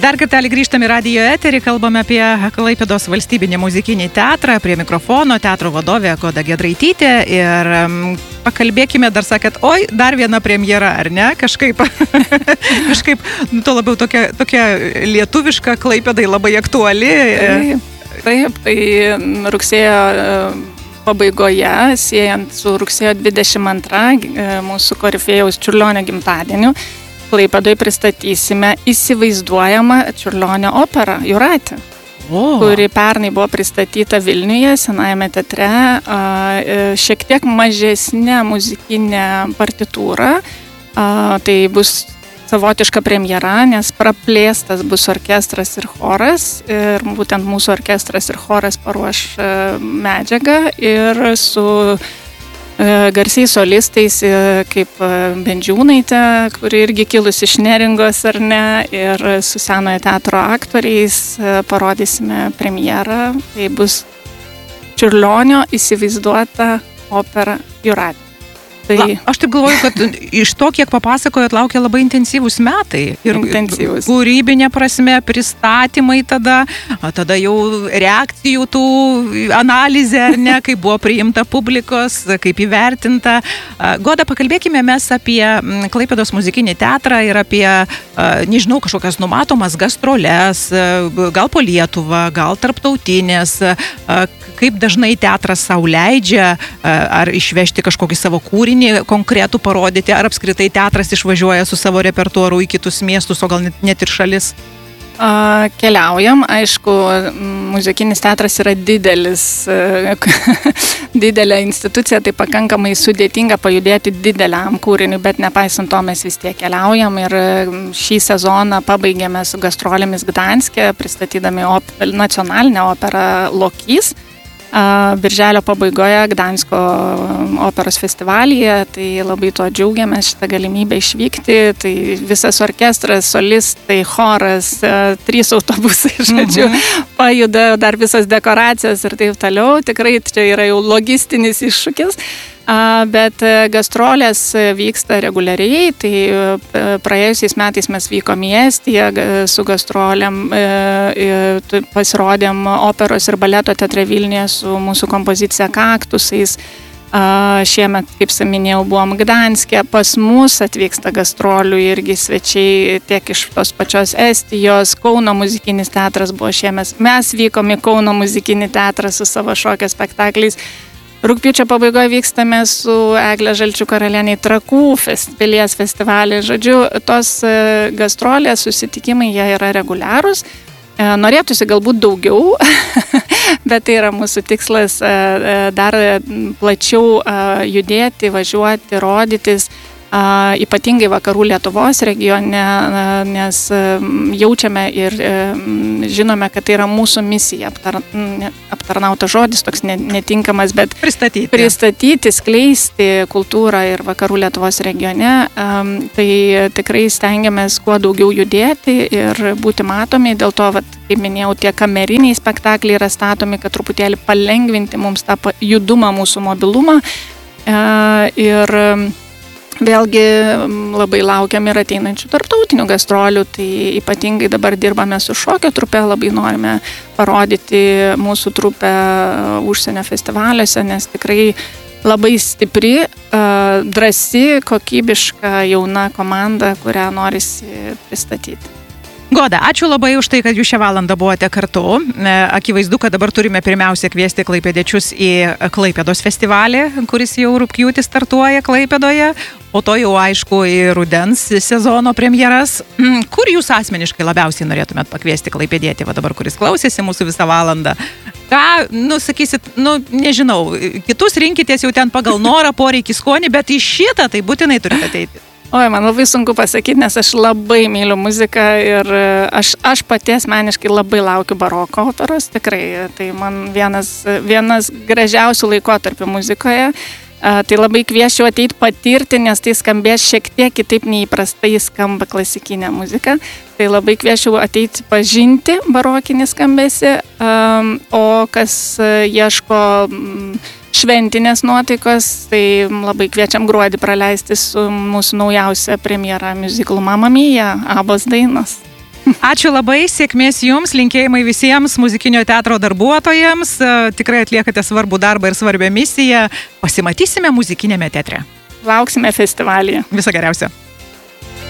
Dar kartelį grįžtame į radijo eterį, kalbame apie Klaipėdos valstybinį muzikinį teatrą, prie mikrofono teatro vadovė Goda Giedraitytė ir pakalbėkime, dar sakėt, oi, dar viena premjera, ar ne? Kažkaip, to labiau tokia lietuviška, Klaipėdai labai aktuali. Taip, tai rugsėjo pabaigoje, siejant su rugsėjo 22 mūsų korifėjaus Čiurlionio gimtadieniu, Klaipėdoje pristatysime įsivaizduojamą Čiurlionio operą Jūratė, kuri pernai buvo pristatyta Vilniuje, Senajame teatre, šiek tiek mažesnė muzikinė partitūra. Tai bus savotiška premjera, nes praplėstas bus orkestras ir choras, ir būtent mūsų orkestras ir choras paruoš medžiagą ir su garsiais solistais kaip Bendžiūnaitė, kuri irgi kilus iš Neringos ar ne, ir su Senojo teatro aktoriais parodysime premjerą. Tai bus Čiurlionio įsivaizduota opera Jūratė. Aš taip galvoju, kad iš to, kiek papasakojot, laukia labai intensyvūs metai. Ir kūrybinė prasme, pristatymai tada jau reakcijų tų analizė, ar ne, kaip buvo priimta publikos, kaip įvertinta. Goda, pakalbėkime mes apie Klaipėdos muzikinį teatrą ir apie, nežinau, kažkokias numatomas gastroles, gal po Lietuvą, gal tarptautinės, kaip dažnai teatras sau leidžia, ar išvežti kažkokį savo kūrinį konkretų parodyti, ar apskritai teatras išvažiuoja su savo repertuaru į kitus miestus, o gal net ir šalis? Keliaujam, aišku, muzikinis teatras yra didelė institucija, tai pakankamai sudėtinga pajudėti dideliam kūriniui, bet nepaisant to mes vis tiek keliaujam ir šį sezoną pabaigėme su gastrolėmis Gdanske, pristatydami nacionalinę operą Lokys. Birželio pabaigoje Gdansko operos festivalyje, tai labai to džiaugiamės šitą galimybę išvykti, tai visas orkestras, solistai, choras, 3 autobusai, žodžiu, pajuda dar visas dekoracijos ir taip toliau, tikrai čia yra jau logistinis iššūkis. Bet gastrolės vyksta reguliariai, tai praėjusiais metais mes vykom į Estiją su gastrolėm, pasirodėm operos ir baleto teatre Vilniuje su mūsų kompozicija Kaktusais. Šiemet, kaip minėjau, buvom Gdanske, pas mus atvyksta gastrolių irgi svečiai tiek iš tos pačios Estijos, Kauno muzikinis teatras buvo šiemet, mes vykom į Kauno muzikinį teatrą su savo šokio spektakliais. Rugpjūčio pabaigoje vykstame su Egle Žalčių karalieniai Trakų pilies festivalį. Žodžiu, tos gastrolės, susitikimai, jie yra reguliarūs. Norėtųsi galbūt daugiau, bet tai yra mūsų tikslas dar plačiau judėti, važiuoti, rodytis. Ypatingai vakarų Lietuvos regione, nes jaučiame ir žinome, kad tai yra mūsų misija, aptarnauta žodis, toks netinkamas, bet pristatyti, skleisti kultūrą ir vakarų Lietuvos regione. Tai tikrai stengiamės kuo daugiau judėti ir būti matomi, dėl to, kaip minėjau, tie kameriniai spektakliai yra statomi, kad truputėlį palengvinti mums tą judumą, mūsų mobilumą. Ir vėlgi labai laukiam ir ateinančių tarptautinių gastrolių, tai ypatingai dabar dirbame su šokio trupe, labai norime parodyti mūsų trupę užsienio festivaliuose, nes tikrai labai stipri, drąsi, kokybiška jauna komanda, kurią norisi pristatyti. Goda, ačiū labai už tai, kad jūs šią valandą buvote kartu. Akivaizdu, kad dabar turime pirmiausia kviesti klaipėdiečius į Klaipėdos festivalį, kuris jau rugpjūtį startuoja Klaipėdoje, o to jau aišku į rudens sezono premjeras. Kur jūs asmeniškai labiausiai norėtumėt pakviesti klaipėdietį, dabar, kuris klausėsi mūsų visą valandą? Ką, sakysit, nežinau, kitus rinkitės jau ten pagal norą, poreikį, skonį, bet į šitą tai būtinai turite ateiti. Oi, man labai sunku pasakyti, nes aš labai myliu muziką ir aš pati asmeniškai labai laukiu baroko operos, tikrai, tai man vienas gražiausių laikotarpių muzikoje. Tai labai kviesčiau ateiti patirti, nes tai skambės šiek tiek kitaip neįprastai skamba klasikinė muzika. Tai labai kviesčiau ateiti pažinti barokinį skambesį, o kas ieško šventinės nuotaikos, tai labai kviečiam gruodį praleisti su mūsų naujausia premjera miuziklu Mamma Mia, Abos dainos. Ačiū labai, sėkmės jums, linkėjimai visiems muzikinio teatro darbuotojams. Tikrai atliekate svarbų darbą ir svarbią misiją. Pasimatysime muzikinėme teatre. Lauksime festivalyje. Viso geriausio.